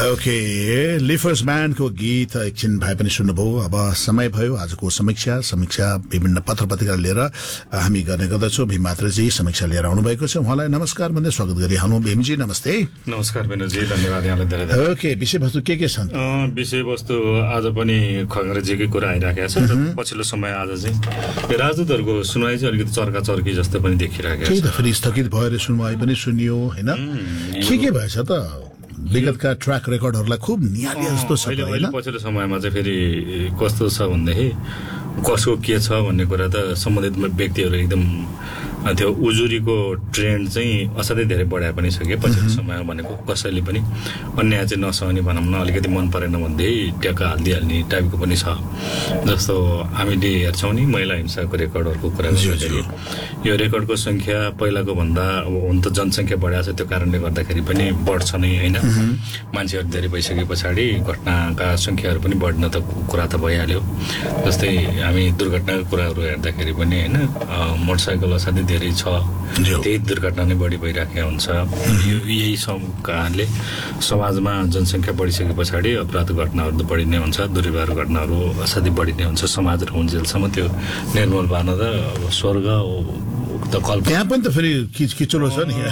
Okay, लिफर्स ब्यान्डको गीत एकछिन भए पनि सुन्नुभयो। अब समय भयो आजको समीक्षा विभिन्न पत्र पत्रिका लिएर हामी गर्ने गर्दछौँ। भीममात्रजी समीक्षा लिएर आउनु भएको छ, उहाँलाई नमस्कार भन्दै स्वागत गरिहालौँ। भीमजी नमस्ते। नमस्कार विनोदजी, धन्यवाद यहाँलाई धेरै। ओके, विषयवस्तु के छन्? विषयवस्तु आज पनि खगेन्द्रजीकै कुरा आइराखेको छ र पछिल्लो समय आज चाहिँ राजदूतहरूको सुनवाई चाहिँ अलिकति चर्का चर्की जस्तो पनि देखिरहेको छ। फेरि स्थगित भएर सुनवाई पनि सुनियो होइन, के भएछ त? विगतका ट्र्याक रेकर्डहरूलाई खुब निहाले जस्तो छ। अहिले पछिल्लो समयमा चाहिँ फेरि कस्तो छ भनेदेखि कसको के छ भन्ने कुरा त सम्बन्धित व्यक्तिहरू एकदम त्यो उजुरीको ट्रेन्ड चाहिँ असाध्यै धेरै बढाए पनि छ कि पछिल्लो समयमा भनेको कसैले पनि अन्याय चाहिँ नसहने भनौँ न, अलिकति मन परेन भन्दै ट्याक्का हालिदिइहाल्ने टाइपको पनि छ। जस्तो हामीले हेर्छौँ नि महिला हिंसाको रेकर्डहरूको कुरा गर्दाखेरि यो रेकर्डको सङ्ख्या पहिलाको भन्दा अब हुन त जनसङ्ख्या बढाएको छ, त्यो कारणले गर्दाखेरि पनि बढ्छ नै होइन। मान्छेहरू धेरै भइसके पछाडि घटनाका सङ्ख्याहरू पनि बढ्न त कुरा त भइहाल्यो। जस्तै हामी दुर्घटनाको कुराहरू हेर्दाखेरि पनि होइन, मोटरसाइकल असाध्यै धेरै छ, त्यही दुर्घटना नै बढी भइराखेको हुन्छ। यही कारणले समाजमा जनसङ्ख्या बढिसके पछाडि अपराध घटनाहरू त बढी नै हुन्छ, दुर्व्यवहार घटनाहरू असाध्यै बढी नै हुन्छ। समाज रहन्जेलसम्म त्यो निर्मूल पार्न त स्वर्ग त्यहाँ पनि त फेरि किचोलो छ नि,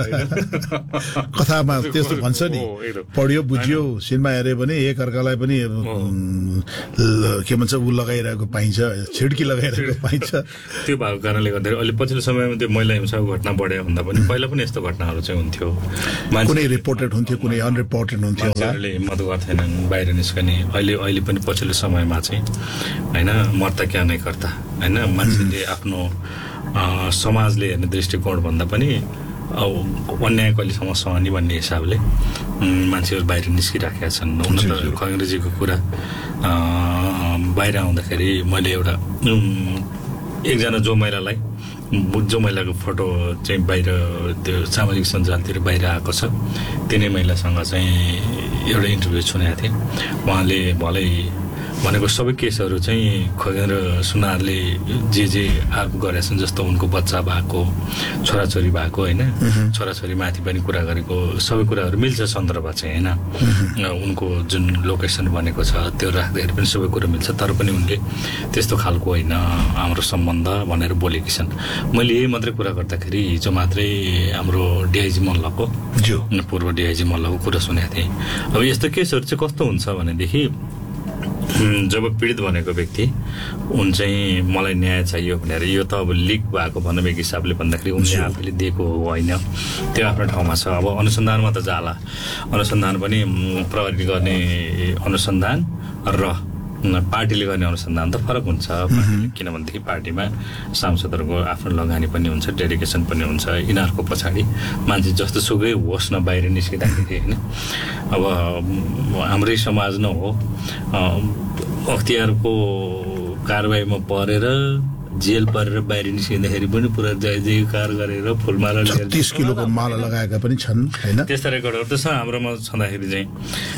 कथामा त्यस्तो भन्छ नि, पढ्यो बुझ्यो सिनेमा हेऱ्यो भने एक अर्कालाई पनि के भन्छ ऊ लगाइरहेको पाइन्छ, छिड्की लगाइरहेको पाइन्छ। त्यो भएको कारणले गर्दाखेरि अहिले पछिल्लो समयमा त्यो महिला हिंसाको घटना बढ्यो भन्दा पनि पहिला पनि यस्तो घटनाहरू चाहिँ हुन्थ्यो। कुनै रिपोर्टेड हुन्थ्यो, कुनै अनरिपोर्टेड हुन्थ्यो, मान्छेहरूले हिम्मत गर्थेनन् बाहिर निस्कने। अहिले पनि पछिल्लो समयमा चाहिँ होइन मर्ता क्या नै कर्ता होइन, मान्छेले आफ्नो समाजले हेर्ने दृष्टिकोण भन्दा पनि अन्याय कहिलेसम्म सहने भन्ने हिसाबले मान्छेहरू बाहिर निस्किराखेका छन्। हुन त खगेन्द्रजीको कुरा बाहिर आउँदाखेरि मैले एउटा एकजना जो महिलाको फोटो चाहिँ बाहिर त्यो सामाजिक सञ्जालतिर बाहिर आएको छ, तिनै महिलासँग चाहिँ एउटा इन्टरभ्यू सुनेको थिएँ। उहाँले भलै भनेको सबै केसहरू चाहिँ खगेन्द्र सुनारले जे आरोप गरेका छन्, जस्तो उनको बच्चा भएको, छोराछोरी भएको होइन, छोराछोरी माथि पनि कुरा गरेको, सबै कुराहरू मिल्छ सन्दर्भ चाहिँ होइन। उनको जुन लोकेसन भनेको छ त्यो राख्दाखेरि पनि सबै कुरा मिल्छ, तर पनि उनले त्यस्तो खालको होइन हाम्रो सम्बन्ध भनेर बोलेकी छन्। मैले यही मात्रै कुरा गर्दाखेरि हिजो मात्रै हाम्रो डिआइजी मल्लको पूर्व डिआइजी मल्लको कुरा सुनेको थिएँ। अब यस्तो केसहरू चाहिँ कस्तो हुन्छ भनेदेखि जब पीडित भनेको व्यक्ति उन चाहिँ मलाई न्याय चाहियो भनेर, यो त अब लिक भएको भनौँ एक हिसाबले भन्दाखेरि उनले आफैले दिएको होइन, त्यो आफ्नो ठाउँमा छ। अब अनुसन्धानमा त जाला, अनुसन्धान पनि प्रहरीले गर्ने अनुसन्धान र पार्टीले गर्ने अनुसन्धान त फरक हुन्छ। किनभनेदेखि पार्टीमा सांसदहरूको आफ्नो लगानी पनि हुन्छ, डेडिकेसन पनि हुन्छ, यिनीहरूको पछाडि मान्छे जस्तो सुकै होस् न बाहिर निस्किँदाखेरि होइन। अब हाम्रै समाज न हो अख्तियारको कारबाहीमा परेर जेल परेर बाहिर निस्किँदाखेरि पनि पुरा जयकार गरेर फुलमाला 30 किलोको माला लगाएका पनि छन् होइन। त्यस्ता रेकर्डहरू त छ हाम्रोमा छँदाखेरि चाहिँ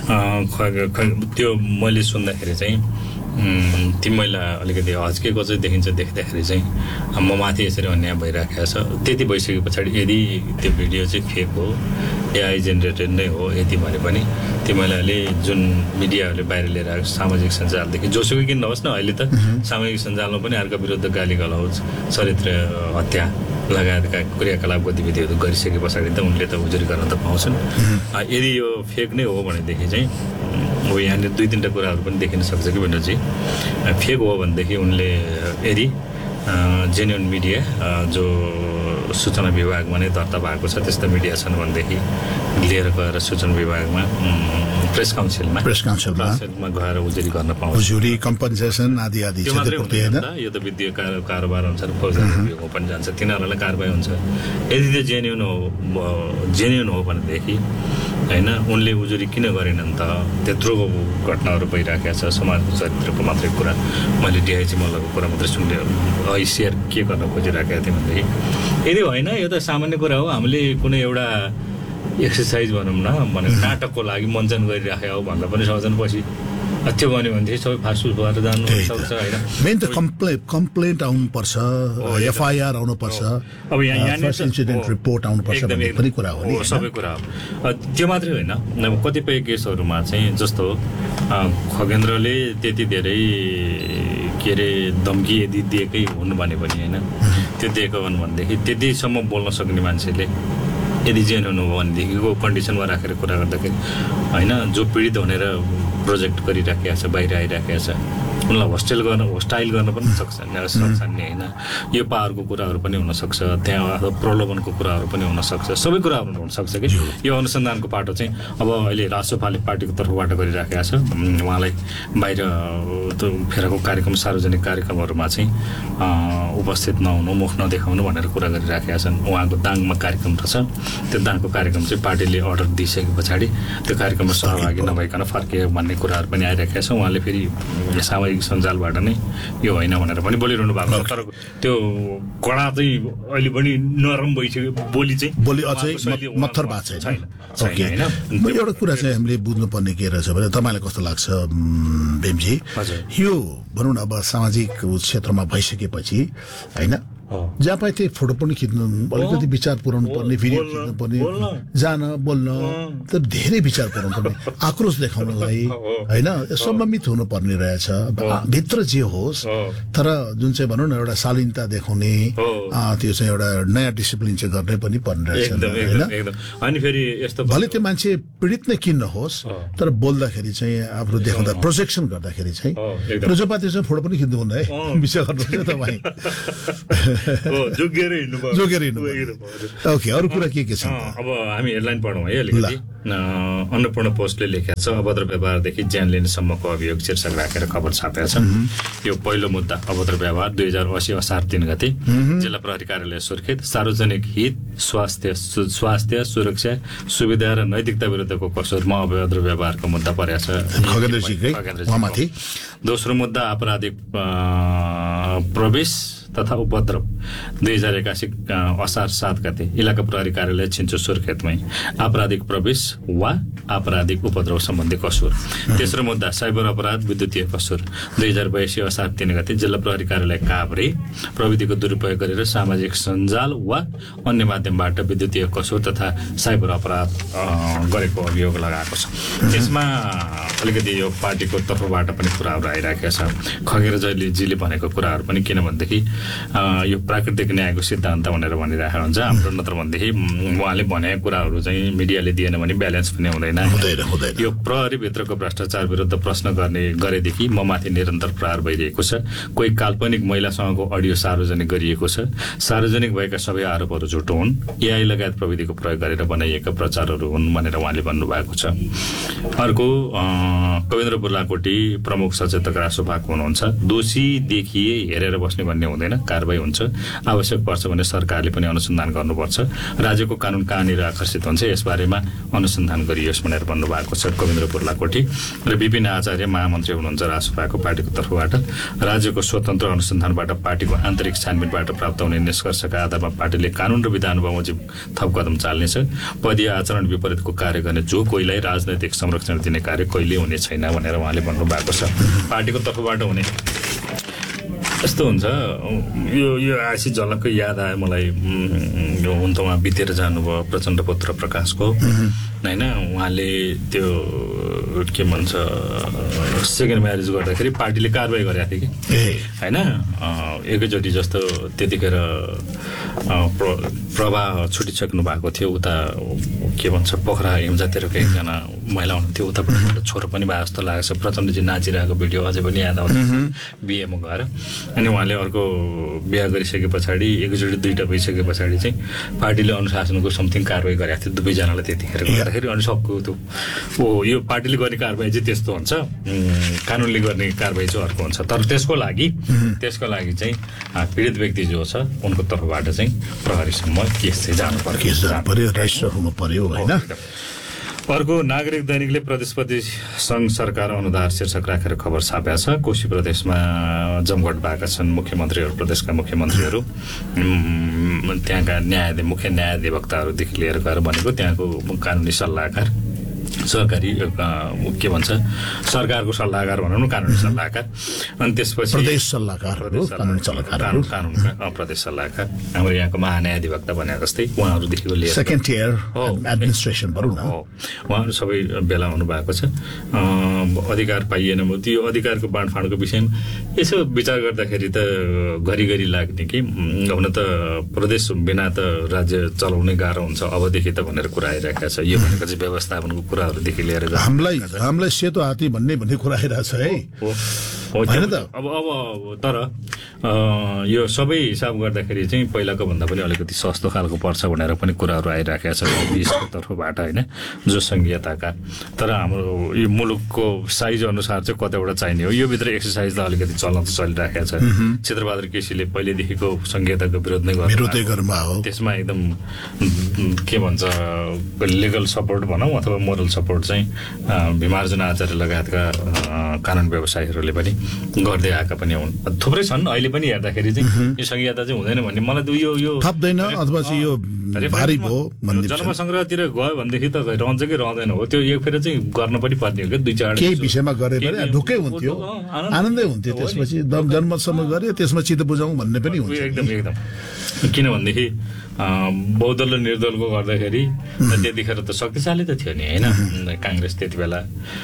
त्यो मैले सुन्दाखेरि चाहिँ ती महिला अलिकति हच्केको चाहिँ देखिन्छ। देख्दाखेरि चाहिँ म माथि यसरी अन्याय भइराखेको छ, त्यति भइसके पछाडि यदि त्यो भिडियो चाहिँ फेक हो, एआई जेनेरेटेड नै हो यति भने पनि त्यो महिलाले जुन मिडियाहरूले बाहिर लिएर आएको सामाजिक सञ्जालदेखि जोसुकै किन नहोस् न, अहिले त सामाजिक सञ्जालमा पनि अर्का विरुद्ध गाली गलौज, चरित्र हत्या लगायतका क्रियाकलाप गतिविधिहरू गरिसके पछाडि त उनले त उजुरी गर्न त पाउँछन्। यदि यो फेक नै हो भनेदेखि चाहिँ अब यहाँनिर 2-3टा कुराहरू पनि देखिन सक्छ कि विनोदजी। फेक हो भनेदेखि उनले यदि जेन्युन मिडिया जो सूचना विभागमा नै दर्ता भएको छ त्यस्ता मिडिया छन् भनेदेखि लिएर गएर सूचना विभागमा प्रेस काउन्सिलमा गएर उजुरी गर्न पाउँछ, उजुरी कम्पन्सेसन आदि आदि। यो त वित्तीय कारोबार अनुसार फौजदारी विभागमा पनि जान्छ, तिनीहरूलाई कारबाही हुन्छ। यदि त्यो जेन्युन हो भनेदेखि होइन उनले उजुरी किन गरेनन् त? त्यत्रो घटनाहरू भइराखेको छ, समाजको चरित्रको मात्रै कुरा मैले डिआइजी मल्लको कुरा मात्रै सुन्ने सेयर के गर्न खोजिराखेको थिएँ भनेदेखि यदि होइन यो त सामान्य कुरा हो, हामीले कुनै एउटा एक्सर्साइज भनौँ न भनेको नाटकको लागि मञ्चन गरिराखेको हो भन्दा पनि सक्छन् पछि त्यो भन्यो भनेदेखि सबै फास्टफुड भएर जानु सक्छ होइन। मेन त कम्प्लेन्ट आउनुपर्छ, एफआइआर आउनुपर्छ, अब यहाँ इन्सिडेन्ट रिपोर्ट आउनुपर्छ भन्ने पनि कुरा हो नि, सबै कुरा हो। त्यो मात्रै होइन, अब कतिपय केसहरूमा चाहिँ जस्तो खगेन्द्रले त्यति धेरै के अरे धम्की यदि दिएकै हुन् भने पनि होइन, त्यो दिएको हुन् भनेदेखि त्यतिसम्म बोल्न सक्ने मान्छेले यदि जेन हुनुभयो भनेदेखिको कन्डिसनमा राखेर कुरा गर्दाखेरि होइन, जो पीडित भनेर प्रोजेक्ट गरिराखेको छ, बाहिर आइराखेको छ, उनलाई होस्टाइल गर्न पनि सक्छन् नि होइन। यो पावरको कुराहरू पनि हुनसक्छ, त्यहाँ प्रलोभनको कुराहरू पनि हुनसक्छ, सबै कुराहरू हुनसक्छ कि यो अनुसन्धानको पाटो चाहिँ अब अहिले राष्ट्रपाले पार्टीको तर्फबाट गरिराखेको छ। उहाँलाई बाहिर फेरको कार्यक्रम, सार्वजनिक कार्यक्रमहरूमा चाहिँ उपस्थित नहुनु, मुख नदेखाउनु भनेर कुरा गरिराखेका छन्। उहाँको दाङमा कार्यक्रम रहेछ, त्यो दाङको कार्यक्रम चाहिँ पार्टीले अर्डर दिइसके पछाडि त्यो कार्यक्रममा सहभागी नभइकन फर्कियो भन्ने कुराहरू पनि आइरहेका छ। उहाँले फेरि सामाजिक सञ्जालबाट नै यो होइन भनेर पनि बोलिरहनु भएको छ। तर त्यो कडा चाहिँ अहिले पनि नरम भइसक्यो, बोली अझै मत्थर भएको छैन। एउटा कुरा चाहिँ हामीले बुझ्नुपर्ने के रहेछ भने तपाईँलाई कस्तो लाग्छ बेमजी, यो भनौँ न अब सामाजिक क्षेत्रमा भइसकेपछि होइन, जहाँ पाए त्यही फोटो पनि खिच्नु, अलिकति विचार पुर्याउनु पर्ने, भिडियो खिच्नु पर्ने, जान बोल्न त धेरै विचार पुर्याउनु पर्ने, आक्रोश देखाउनलाई होइन, सम्बन्धित हुनुपर्ने रहेछ भित्र जे होस्। तर जुन चाहिँ भनौँ न एउटा शालीनता देखाउने, त्यो चाहिँ एउटा नयाँ डिसिप्लिन चाहिँ गर्नै पनि पर्ने रहेछ होइन। अनि फेरि यस्तो भले त्यो मान्छे पीडित नै किन नहोस्, तर बोल्दाखेरि चाहिँ आफ्नो देखाउँदा प्रोजेक्सन गर्दाखेरि चाहिँ प्रजापाति चाहिँ फोटो पनि खिच्नु हुन्न है, विषय गर्नुहुन्छ तपाईँ। जोगेर हिँड्नु। ओके, अरू कुरा के छ? अब हामी हेडलाइन पढौँ है अलिकति। अन्नपूर्ण पोस्टले लेखेको छ, अभद्र व्यवहारदेखि ज्यान लिनेसम्मको अभियोग शीर्षक राखेर खबर छापेको छ। यो पहिलो मुद्दा अभद्र व्यवहार 2080 असार 3 गते जिल्ला प्रहरी कार्यालय सुर्खेत, सार्वजनिक हित, स्वास्थ्य, सुरक्षा, सुविधा र नैतिकता विरुद्धको कसुरमा अभद्र व्यवहारको मुद्दा परेको छ। दोस्रो मुद्दा आपराधिक प्रवेश तथा उपद्रव 2081 असार 7 गते इलाका प्रहरी कार्यालय छिन्चु सुर्खेतमै आपराधिक प्रवेश वा आपराधिक उपद्रव सम्बन्धी कसुर। तेस्रो मुद्दा साइबर अपराध विद्युतीय कसुर 2082 असार 3 गते जिल्ला प्रहरी कार्यालय काभ्रे प्रविधिको दुरुपयोग गरेर सामाजिक सञ्जाल वा अन्य माध्यमबाट विद्युतीय कसुर तथा साइबर अपराध गरेको अभियोग लगाएको छ। त्यसमा अलिकति यो पार्टीको तर्फबाट पनि कुराहरू आइरहेका छ, खगेन्द्रजीले भनेको कुराहरू पनि, किनभनेदेखि यो प्राकृतिक न्यायको सिद्धान्त भनेर भनिरहेको हुन्छ हाम्रो, नत्र भनेदेखि उहाँले भनेको कुराहरू चाहिँ मिडियाले दिएन भने ब्यालेन्स पनि हुँदैन। यो प्रहरीभित्रको भ्रष्टाचार विरुद्ध प्रश्न गरेदेखि म माथि निरन्तर प्रहार भइरहेको छ। कोही काल्पनिक महिलासँगको अडियो सार्वजनिक गरिएको छ। सार्वजनिक भएका सबै आरोपहरू झुटो हुन्, एआई लगायत प्रविधिको प्रयोग गरेर बनाइएका प्रचारहरू हुन् भनेर उहाँले भन्नुभएको छ। अर्को कविन्द्र बुर्लाकोटी प्रमुख सचेतक रासोपाको हुनुहुन्छ। दोषी देखिए हेरेर बस्ने भन्ने हुँदैन, कारबाही हुन्छ। आवश्यक पर्छ भने सरकारले पनि अनुसन्धान गर्नुपर्छ। राज्यको कानुन कहाँनिर आकर्षित हुन्छ यसबारेमा अनुसन्धान गरियोस् भनेर भन्नुभएको छ कविन्द्र बुर्लाकोटी। र विपिन आचार्य महामन्त्री हुनुहुन्छ रासोपाको पार्टीको तर्फबाट। राज्यको स्वतन्त्र अनुसन्धानबाट पार्टीको आन्तरिक छानबिनबाट प्राप्त हुने निष्कर्षका आधारमा पार्टीले कानुन र विधान बमोजिम थप कदम चाल्नेछ। पदीय आचरण विपरीतको कार्य गर्ने जो कोहीलाई राजनैतिक संरक्षण दिने कार्य कहिले हुने छैन भनेर उहाँले भन्नुभएको छ। पार्टीको तर्फबाट हुने यस्तो हुन्छ। यो आएपछि झलक्कै याद आयो मलाई, यो हुन त उहाँ बितेर जानुभयो प्रचण्ड पुत्र प्रकाशको होइन। उहाँले त्यो के भन्छ सेकेन्ड म्यारेज गर्दाखेरि पार्टीले कारबाही गरेको थियो कि होइन। एकैचोटि जस्तो त्यतिखेर प्रवाह छुटिसक्नु भएको थियो। उता के भन्छ पोखरा हिमजातिरको एकजना महिला हुनुहुन्थ्यो, उताबाट छोरो पनि भए जस्तो लागेको छ। प्रचण्डजी नाचिरहेको भिडियो अझै पनि याद आउँछ बिहेमा गएर। अनि उहाँले अर्को बिहा गरिसके पछाडि एकैचोटि 2टा भइसके पछाडि चाहिँ पार्टीले अनुशासनको समथिङ कारबाही गरेको थियो दुवैजनालाई त्यतिखेर गर्दाखेरि। अनि सबको त्यो यो पार्टीले गर्ने कारबाही चाहिँ त्यस्तो हुन्छ, कानुनले गर्ने कारबाही चाहिँ अर्को हुन्छ। तर त्यसको लागि चाहिँ पीडित व्यक्ति जो छ उनको तर्फबाट चाहिँ प्रहरीसम्म केस चाहिँ जानु पर्यो, रजिस्टर हुनु पर्यो होइन। अर्को नागरिक दैनिकले प्रदेशपति संघ सरकार अनुदार शीर्षक राखेर खबर छापेको छ। कोशी प्रदेशमा जमघट भएका छन् मुख्यमन्त्रीहरू, प्रदेशका मुख्यमन्त्रीहरू। त्यहाँका मुख्य न्यायाधिवक्ताहरूदेखि लिएर गएर भनेको त्यहाँको कानुनी सल्लाहकार सहकारी के भन्छ सरकारको सल्लाहकार भनौँ न, कानुनी सल्लाहकार। अनि त्यसपछि प्रदेश सल्लाहकार, कानुनका प्रदेश सल्लाहकार, हाम्रो यहाँको महान्यायाधिवक्ता भने जस्तै उहाँहरूदेखिको लिएर सेकेन्ड टियर एडमिनिस्ट्रेसन भनौँ न, उहाँहरू सबै भेला हुनुभएको छ। अधिकार पाइएन, त्यो अधिकारको बाँडफाँडको विषयमा यसो विचार गर्दाखेरि त घरिघरि लाग्ने कि हुन त प्रदेश बिना त राज्य चलाउनै गाह्रो हुन्छ अबदेखि त भनेर कुरा आइरहेको छ। यो भनेको चाहिँ व्यवस्थापनको कुराहरूदेखि लिएर हामीलाई सेतो हात्ती भन्ने कुरा आइरहेछ है, होइन त? अब तर यो सबै हिसाब गर्दाखेरि चाहिँ पहिलाको भन्दा पनि अलिकति सस्तो खालको पर्छ भनेर पनि कुराहरू आइरहेको छ देशको तर्फबाट, होइन, जो संघीयताका। तर हाम्रो यो मुलुकको साइज अनुसार चाहिँ कतिवटा चाहिने हो, यो भित्र एक्सर्साइज त अलिकति चल्न त चलिरहेको छ। क्षेत्रबहादुर केसीले पहिलेदेखिको संघीयताको विरोध नै गर्नुभयो, त्यसमा एकदम के भन्छ लिगल सपोर्ट भनौँ अथवा मोरल सपोर्ट चाहिँ भीमार्जुन आचार्य लगायतका कानुन व्यवसायीहरूले पनि गर्दै आएका पनि हुन्। थुप्रै छन् अहिले पनि हेर्दाखेरि चाहिँ यो संघीयता चाहिँ हुँदैन भन्ने मलाई त यो थप्दैन अथवा चाहिँ यो भारी भयो भन्ने जन्म संग्रहतिर गयो भनेदेखि त रहन्छ कि रहँदैन हो, त्यो एक फेर चाहिँ गर्न पनि पर्ने हो क्या, दुई चार केही विषयमा गरे पनि ढुक्कै हुन्थ्यो, आनन्दै हुन्थ्यो। त्यसपछि जन्मसम्म गरे त्यसमा चित्त बुझाउँ भन्ने पनि हुन्छ। एकदम किनभनेदेखि बहुदल र निर्दलको गर्दाखेरि त्यतिखेर त शक्तिशाली त थियो नि, होइन? काङ्ग्रेस त्यति बेला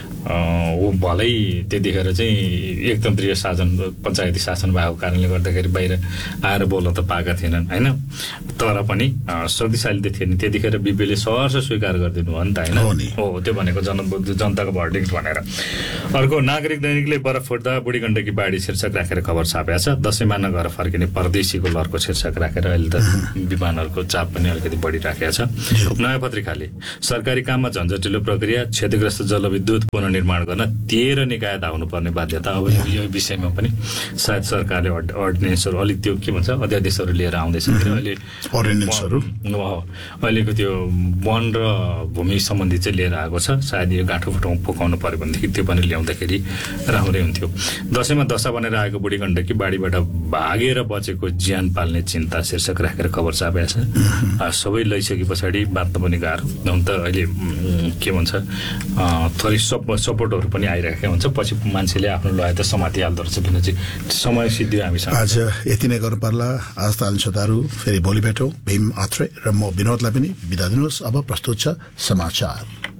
ऊ भलै त्यतिखेर चाहिँ एकतन्त्रीय शासन पञ्चायती शासन भएको कारणले गर्दाखेरि बाहिर आएर बोल्न त पाएका थिएनन्, होइन? तर पनि शक्तिशाली त थियो नि त्यतिखेर। बिपीले सहर्ष स्वीकार गरिदिनु हो नि त, होइन? हो, त्यो भनेको जनताको भर्डिक्ट भनेर। अर्को नागरिक दैनिकले बरफ फुट्दा बुढी गण्डकी बाढी शीर्षक राखेर खबर छापेको छ। दशैंमा नगएर फर्किने परदेशीको लहरको शीर्षक राखेर अहिले त विमानहरूको चाप पनि अलिकति बढिराखेको छ। नयाँ पत्रिकाले सरकारी काममा झन्झटिलो प्रक्रिया, क्षतिग्रस्त जलविद्युत पुनर्निर्माण गर्न 13 निकाय धाउनुपर्ने बाध्यता। अब यो विषयमा पनि सायद सरकारले अर्डिनेन्सहरू अलिक त्यो के भन्छ अध्यादेशहरू लिएर आउँदैछ। अहिले अर्डिनेन्सहरू अहिलेको त्यो वन र भूमि सम्बन्धी चाहिँ लिएर आएको छ। सायद यो गाँठो फुकाउनु पर्यो भनेदेखि त्यो पनि ल्याउँदाखेरि राम्रै हुन्थ्यो। दशैंमा दशा बनेर आएको बुढी गण्डकी बाढीबाट भागेर बचेको ज्यान पाल्ने चिन्ता शीर्षक राखेर खबर छापेको छ। सबै लैसके पछाडि बाँच्न पनि गाह्रो हुन त अहिले के भन्छ थोरै सपोर्टहरू पनि आइरहेको हुन्छ, पछि मान्छेले आफ्नो लय त समातिहाल्दो रहेछ। किन चाहिँ समय सिद्धियो हामीसँग। आज यति नै गर्नु पर्ला। आज त श्रोताहरू फेरि भोलि भेटौँ। भीम आत्रे र म विनोदलाई पनि बिदा दिनुहोस्। अब प्रस्तुत छ समाचार।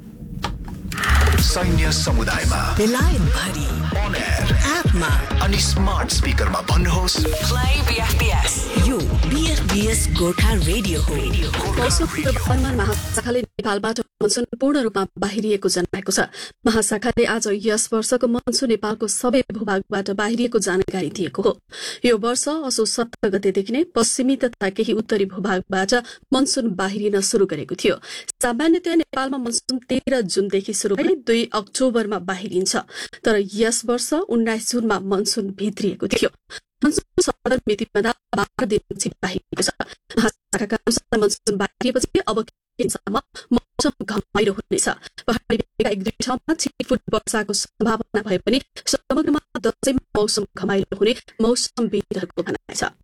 सैन्य समुदायमा बेलायत भरि अन एयर एपमा अनि स्मार्ट स्पिकरमा भन्नुहोस् प्ले बीएफबीएस। यो बीएफबीएस गोर्खा रेडियो हो। मौसम पूर्वानुमान महाशाखाले नेपालबाट मनसुन पूर्ण रूपमा बाहिरिएको जनाएको छ। महाशाखाले आज यस वर्षको मनसुन नेपालको सबै भूभागबाट बाहिरिएको जानकारी दिएको हो। यो वर्ष असोज 17 गतेदेखि नै पश्चिमी तथा केही उत्तरी भूभागबाट मनसुन बाहिरिन शुरू गरेको थियो। सामान्यतया नेपालमा मनसुन 13 जुनदेखि शुरू भई 2 अक्टोबरमा बाहिरिन्छ, तर यस वर्ष 19 जुनमा मनसुन भित्रिएको थियो। मनसुन सदर मितिभन्दा 12 दिनपछि बाहिरिएको छ। महाशाखाका अनुसार मनसुन बाहिरिएपछि अब केहीसम्म मौसम घमाइलो हुनेछ। पहाडी भेगका 1-2 ठाउँमा छिटफुट वर्षाको सम्भावना भए पनि समग्रमा दशैंमा मौसम घमाइलो हुने मौसमविदहरूको भनाइ छ।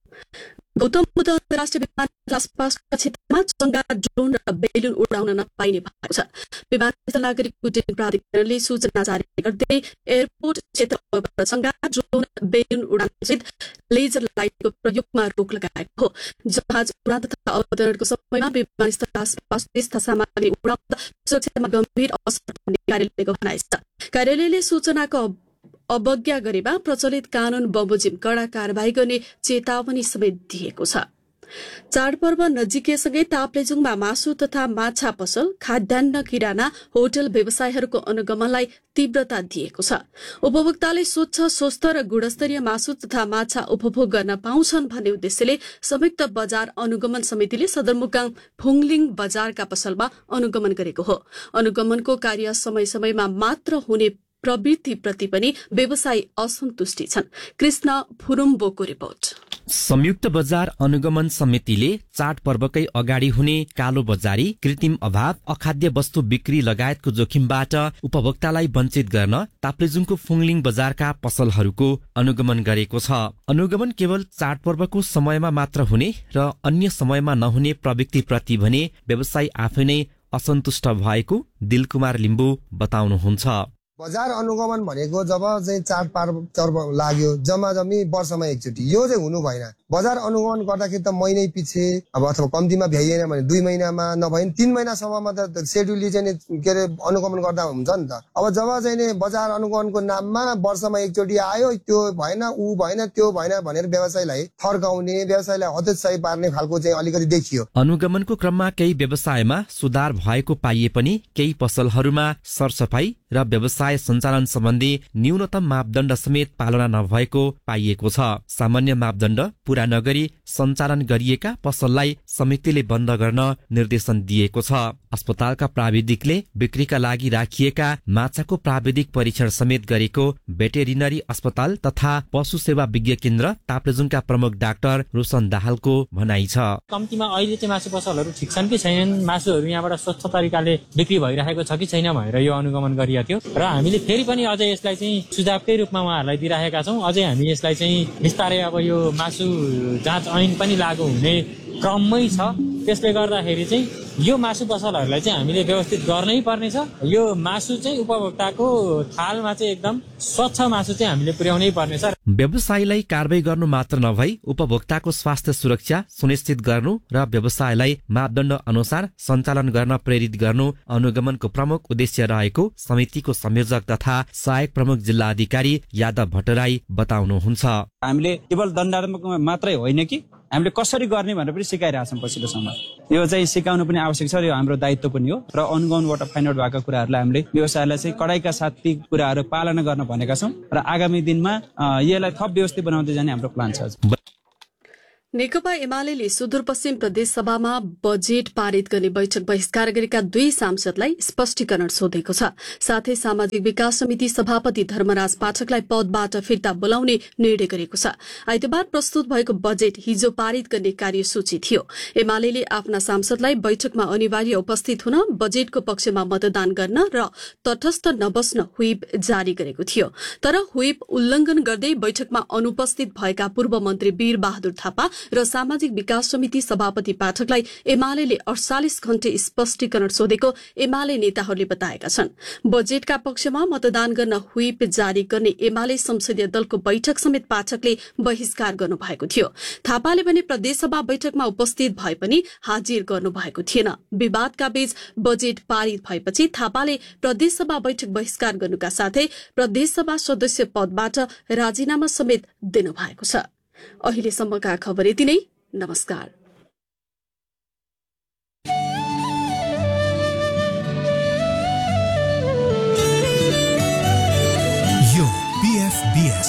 गौतम बुद्ध अन्तर्राष्ट्रिय विमानस्थल आसपासका क्षेत्रमा चङ्गा, ड्रोन र बेलुन उडाउन नपाइने भएको छ। विमानस्थल नागरिक उड्डयन प्राधिकरणले सूचना जारी गर्दै एयरपोर्ट क्षेत्रबाट चङ्गा, ड्रोन, बेलुन उडानसहित लेजर लाइटको प्रयोगमा रोक लगाएको हो। जहाज उडान तथा अवतरणको समयमा विमानस्थल आसपास त्यस्ता सामग्री उडाउँदा सुरक्षामा गम्भीर असर पर्ने कार्यालयको भनाइ छ। कार्यालयले सूचनाको अवज्ञा गरेमा प्रचलित कानून बमोजिम कड़ा कारबाही गर्ने चेतावनी समेत दिएको छ। चाडपर्व नजिकैसँगै ताप्लेजुङमा मासु तथा माछा पसल, खाद्यान्न, किराना, होटल व्यवसायहरूको अनुगमनलाई तीव्रता दिएको छ। उपभोक्ताले स्वच्छ, स्वस्थ र गुणस्तरीय मासु तथा माछा उपभोग गर्न पाउँछन् भन्ने उद्देश्यले संयुक्त बजार अनुगमन समितिले सदरमुकाम फुङलिङ बजारका पसलमा अनुगमन गरेको हो। अनुगमनको कार्य समय समयमा मात्र हुने प्रवृत्तिप्रति पनि व्यवसायी असन्तुष्टि छन्। कृष्ण फुरुम्बोको रिपोर्ट। संयुक्त बजार अनुगमन समितिले चाडपर्वकै अगाडि हुने कालो बजारी, कृत्रिम अभाव, अखाद्य वस्तु बिक्री लगायतको जोखिमबाट उपभोक्तालाई वञ्चित गर्न ताप्लेजुङको फुङलिङ बजारका पसलहरूको अनुगमन गरेको छ। अनुगमन केवल चाडपर्वको समयमा मात्र हुने र अन्य समयमा नहुने प्रवृत्तिप्रति भने व्यवसायी आफै नै असन्तुष्ट भएको दिलकुमार लिम्बू बताउनुहुन्छ। बजार अनुगमन भनेको जब चाहिँ चाडपर्व लाग्यो जम्मी वर्षमा एकचोटि, यो चाहिँ हुनु भएन। बजार अनुगमन गर्दाखेरि त महिनै पछि अब अथवा कम्तीमा भ्याइएन भने 2 महिनामा नभए 3 महिनासम्ममा त सेड्युलले चाहिँ के अरे अनुगमन गर्दा हुन्छ नि त। अब जब चाहिँ बजार अनुगमनको नाममा वर्षमा एकचोटि आयो, त्यो भएन ऊ भएन त्यो भएन भनेर व्यवसायलाई थर्काउने, व्यवसायलाई हतोत्साही पार्ने खालको चाहिँ अलिकति देखियो। अनुगमनको क्रममा केही व्यवसायमा सुधार भएको पाइए पनि केही पसलहरूमा सरसफाई र व्यवसाय सञ्चालन सम्बन्धी न्यूनतम मापदण्ड समेत पालना नभएको पाइएको छ। सामान्य मापदण्ड पूरा नगरी सञ्चालन गरिएका पसललाई समितिले बन्द गर्न निर्देशन दिएको छ। अस्पतालका प्राविधिकले बिक्रीका लागि राखिएका माछाको प्राविधिक परीक्षण समेत गरेको भेटेरिनरी अस्पताल तथा पशु सेवा विज्ञ केन्द्र ताप्लेजुङका प्रमुख डाक्टर रोशन दाहालको भनाइ छ। कम्तीमा अहिले चाहिँ मासु पसलहरू ठिक छन् कि छैनन्, मासुहरू यहाँबाट स्वच्छ तरिकाले बिक्री भइरहेको छ कि छैन भनेर यो अनुगमन गरिएको थियो र हामीले फेरि पनि अझै यसलाई चाहिँ सुझावकै रूपमा उहाँहरूलाई दिइरहेका छौँ। अझै हामी यसलाई चाहिँ बिस्तारै अब यो मासु जाँच ऐन पनि लागू हुने क्रममै छ। त्यसले गर्दाखेरि चाहिँ यो मासु पसलहरूलाई चाहिँ हामीले व्यवस्थित गर्नै पर्नेछ। यो मासु चाहिँ उपभोक्ताको थालमा चाहिँ एकदम स्वच्छ मासु चाहिँ हामीले पुर्याउनै पर्नेछ। व्यवसायलाई कारबाही गर्नु मात्र नभई उपभोक्ताको स्वास्थ्य सुरक्षा सुनिश्चित गर्नु र व्यवसायलाई मापदण्ड अनुसार सञ्चालन गर्न प्रेरित गर्नु अनुगमनको प्रमुख उद्देश्य रहेको समितिको संयोजक तथा सहायक प्रमुख जिल्ला अधिकारी यादव भट्टराई बताउनुहुन्छ। हामीले केवल दण्डात्मक मात्रै होइन कि हामीले कसरी गर्ने भनेर पनि सिकाइरहेका छौँ पछिल्लो समय। यो चाहिँ सिकाउनु पनि आवश्यक छ, यो हाम्रो दायित्व पनि हो र अनुगमनबाट फाइन्ड आउट भएको कुराहरूलाई हामीले व्यवसायलाई चाहिँ कडाइका साथ ती कुराहरू पालना गर्न भनेका छौँ र आगामी दिनमा यसलाई थप व्यवस्थित बनाउँदै जाने हाम्रो प्लान छ। नेकपा एमाले सुदूरपश्चिम प्रदेश सभामा बजेट पारित गर्ने बैठक बहिष्कार गरेका 2 सांसदलाई स्पष्टीकरण सोधेको छ। साथै सामाजिक विकास समिति सभापति धर्मराज पाठकलाई पदबाट फिर्ता बोलाउने निर्णय गरेको छ। आइतबार प्रस्तुत भएको बजेट हिजो पारित गर्ने कार्यसूची थियो। एमाले आफ्ना सांसदलाई बैठकमा अनिवार्य उपस्थित हुन, बजेटको पक्षमा मतदान गर्न र तटस्थ नबस्न व्हिप जारी गरेको थियो। तर व्हिप उल्लंघन गर्दै बैठकमा अनुपस्थित भएका पूर्व मन्त्री वीर बहादुर थापा र सामाजिक विकास समिति सभापति पाठकलाई एमाले 48 घण्टे स्पष्टीकरण सोधेको एमाले नेताहरूले बताएका छन्। बजेटका पक्षमा मतदान गर्न व्हिप जारी गर्ने एमाले संसदीय दलको बैठक समेत पाठकले बहिष्कार गर्नुभएको थियो। थापाले भने प्रदेशसभा बैठकमा उपस्थित भए पनि हाजिर गर्नुभएको थिएन। विवादका बीच बजेट पारित भएपछि थापाले प्रदेशसभा बैठक बहिष्कार गर्नुका साथै प्रदेशसभा सदस्य पदबाट राजीनामा समेत दिनुभएको छ। अहिलेसम्मका खबर यति नै। नमस्कार। यो BFBS